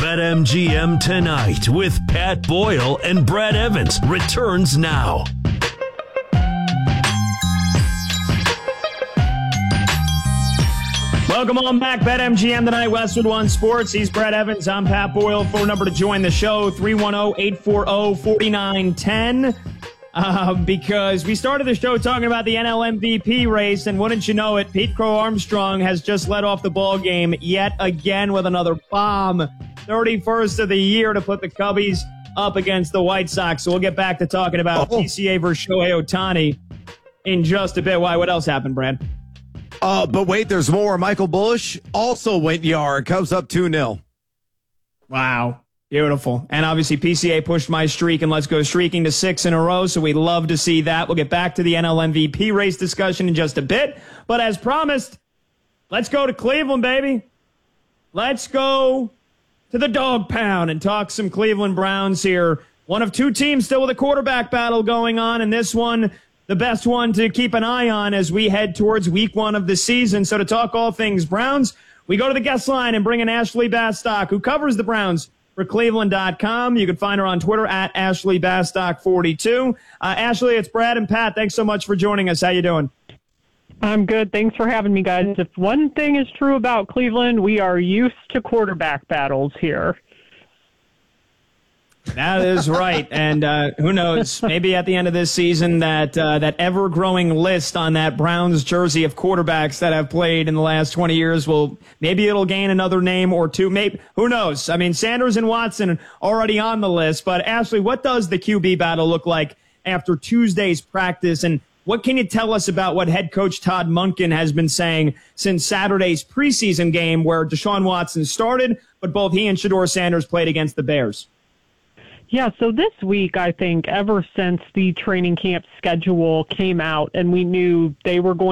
BetMGM Tonight with Pat Boyle and Brad Evans returns now. Welcome on back. BetMGM Tonight, Westwood One Sports. He's Brad Evans. I'm Pat Boyle. Phone number to join the show, 310-840-4910. Because we started the show talking about the NL MVP race, and wouldn't you know it, Pete Crow Armstrong has just led off the ball game yet again with another bomb. 31st of the year to put the Cubbies up against the White Sox. So we'll get back to talking about PCA versus Shohei Ohtani in just a bit. Why? What else happened, Brad? But wait, there's more. Michael Busch also went yard. Cubs up 2-0. Wow. Beautiful. And obviously PCA pushed my streak, and let's go streaking to 6 in a row, so we love to see that. We'll get back to the NL MVP race discussion in just a bit. But as promised, let's go to Cleveland, baby. Let's go to the dog pound and talk some Cleveland Browns here. One of two teams still with a quarterback battle going on, and this one, the best one to keep an eye on as we head towards week 1 of the season. So to talk all things Browns, we go to the guest line and bring in Ashley Bastock, who covers the Browns for Cleveland.com. You can find her on Twitter at Ashley Bastock42. Ashley, it's Brad and Pat. Thanks so much for joining us. How you doing? I'm good. Thanks for having me, guys. If one thing is true about Cleveland, we are used to quarterback battles here. That is right. And who knows, maybe at the end of this season that ever-growing list on that Browns jersey of quarterbacks that have played in the last 20 years maybe it'll gain another name or two. Maybe, who knows? I mean, Sanders and Watson already on the list. But Ashley, what does the QB battle look like after Tuesday's practice? And what can you tell us about what head coach Todd Monken has been saying since Saturday's preseason game where Deshaun Watson started, but both he and Shedeur Sanders played against the Bears? Yeah, so this week, I think, ever since the training camp schedule came out and we knew they were going